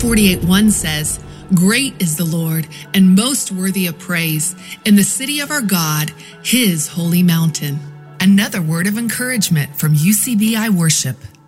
48:1 says, "Great is the Lord and most worthy of praise in the city of our God, his holy mountain." Another word of encouragement from UCBI Worship.